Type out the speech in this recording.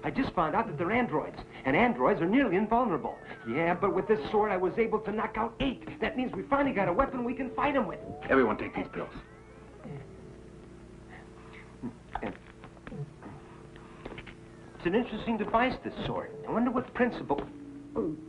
I just found out that they're androids, and androids are nearly invulnerable. Yeah, but with this sword, I was able to knock out 8. That means we finally got a weapon we can fight them with. Everyone take these pills. It's an interesting device, this sword. I wonder what principle...